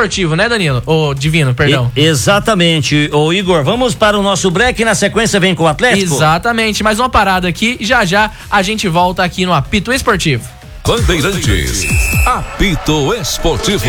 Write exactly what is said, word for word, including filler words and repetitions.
esportivo, né, Danilo? Ô, Divino, perdão. E, exatamente. Ô, Igor, vamos para o nosso break e na sequência vem com o Atlético? Exatamente, mais uma parada aqui e já já a gente volta aqui no Apito Esportivo. Bandeirantes, Apito Esportivo.